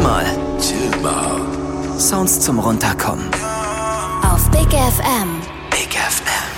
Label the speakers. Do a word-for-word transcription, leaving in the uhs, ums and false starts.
Speaker 1: mal.
Speaker 2: Chill mal.
Speaker 1: Sounds zum Runterkommen.
Speaker 3: Auf Big F M.
Speaker 1: Big F M.